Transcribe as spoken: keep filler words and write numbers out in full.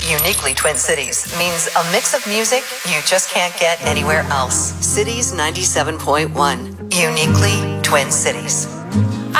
Uniquely Twin Cities means a mix of music you just can't get anywhere else. Cities ninety-seven point one. Uniquely Twin Cities.